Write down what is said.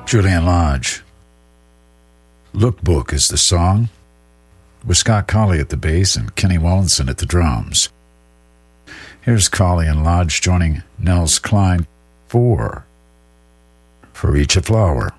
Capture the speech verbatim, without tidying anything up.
Julian Lodge. Lookbook is the song, with Scott Colley at the bass and Kenny Wallinson at the drums. Here's Colley and Lodge joining Nels Cline for For Each a Flower.